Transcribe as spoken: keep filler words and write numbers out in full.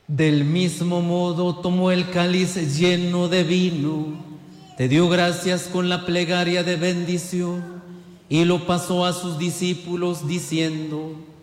Del mismo modo tomó el cáliz lleno de vino, te dio gracias con la plegaria de bendición y lo pasó a sus discípulos diciendo: